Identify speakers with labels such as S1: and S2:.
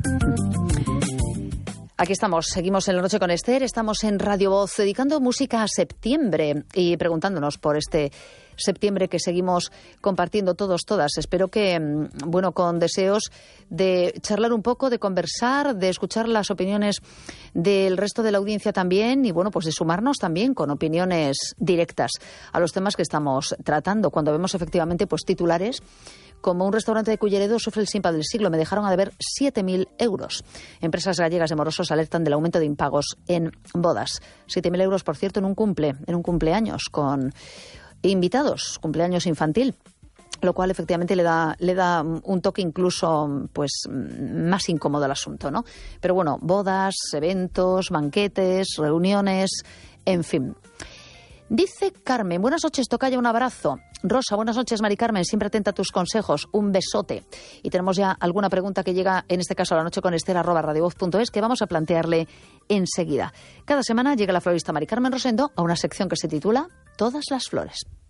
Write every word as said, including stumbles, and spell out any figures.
S1: Aquí estamos, seguimos en La Noche con Esther, estamos en Radio Voz dedicando música a septiembre y preguntándonos por este septiembre que seguimos compartiendo todos, todas. Espero que, bueno, con deseos de charlar un poco, de conversar, de escuchar las opiniones del resto de la audiencia también y, bueno, pues de sumarnos también con opiniones directas a los temas que estamos tratando. Cuando vemos efectivamente pues titulares como un restaurante de Culleredo sufre el simpa del siglo, me dejaron a deber siete mil euros. Empresas gallegas de morosos alertan del aumento de impagos en bodas. siete mil euros, por cierto, en un cumple, en un cumpleaños con invitados, cumpleaños infantil, lo cual efectivamente le da le da un toque incluso pues más incómodo al asunto, ¿no? Pero bueno, bodas, eventos, banquetes, reuniones, en fin. Dice Carmen, buenas noches, tocaya, un abrazo. Rosa, buenas noches, Mari Carmen, siempre atenta a tus consejos, un besote. Y tenemos ya alguna pregunta que llega, en este caso a la noche con Esther, arroba radiovoz punto es, que vamos a plantearle enseguida. Cada semana llega la florista Mari Carmen Rosendo a una sección que se titula Todas las flores.